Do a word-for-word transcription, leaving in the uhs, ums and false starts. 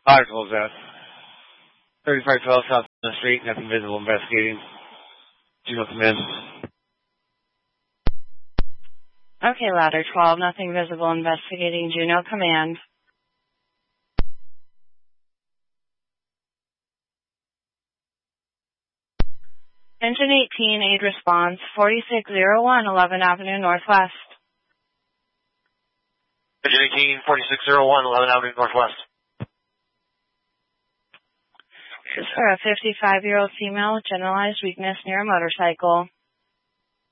Articles at thirty-five twelve South the Street, nothing visible investigating. Juno command. Okay, ladder twelve, nothing visible investigating. Juno command. Engine eighteen, aid response, forty-six oh one, eleventh Avenue Northwest. Engine eighteen, forty-six oh one, eleventh Avenue Northwest. This is for a fifty-five-year-old female with generalized weakness near a motorcycle.